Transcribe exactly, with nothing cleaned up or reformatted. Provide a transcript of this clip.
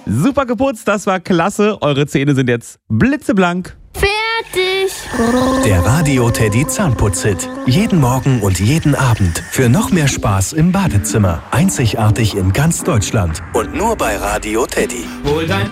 Super geputzt, das war klasse. Eure Zähne sind jetzt blitzeblank. Fertig. Der Radio Teddy Zahnputz-Hit. Jeden Morgen und jeden Abend. Für noch mehr Spaß im Badezimmer. Einzigartig in ganz Deutschland. Und nur bei Radio Teddy. Hol dein